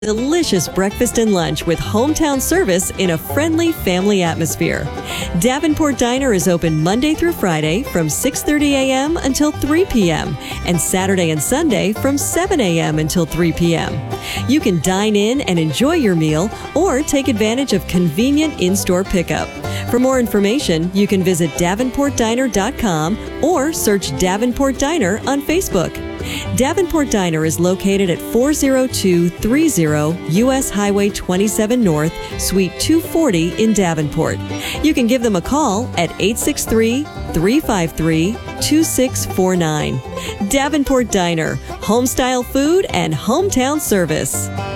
Delicious breakfast and lunch with hometown service in a friendly family atmosphere. Davenport Diner is open Monday through Friday from 6:30 a.m. until 3 p.m. and Saturday and Sunday from 7 a.m. until 3 p.m. You can dine in and enjoy your meal or take advantage of convenient in-store pickup. For more information, you can visit davenportdiner.com or search Davenport Diner on Facebook. Davenport Diner is located at 40230 U.S. Highway 27 North, Suite 240 in Davenport. You can give them a call at 863-353-2649. Davenport Diner, home-style food and hometown service.